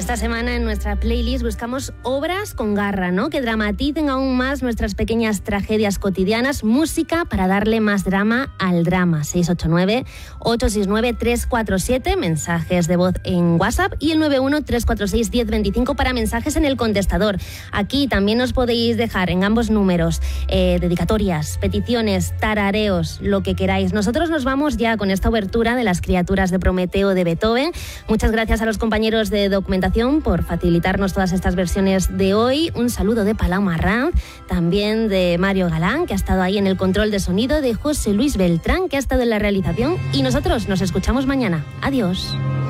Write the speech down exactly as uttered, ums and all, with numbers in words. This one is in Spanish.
Esta semana en nuestra playlist buscamos obras con garra, ¿no? Que dramaticen aún más nuestras pequeñas tragedias cotidianas. Música para darle más drama al drama. seis ocho nueve, ocho seis nueve, tres cuatro siete, mensajes de voz en WhatsApp, y el nueve uno, tres cuatro seis, uno cero dos cinco para mensajes en el contestador. Aquí también os podéis dejar en ambos números eh, dedicatorias, peticiones, tarareos, lo que queráis. Nosotros nos vamos ya con esta obertura de Las criaturas de Prometeo de Beethoven. Muchas gracias a los compañeros de documentación por facilitarnos todas estas versiones de hoy. Un saludo de Paloma Ranz, también de Mario Galán, que ha estado ahí en el control de sonido, de José Luis Beltrán, que ha estado en la realización, y nosotros nos escuchamos mañana. Adiós.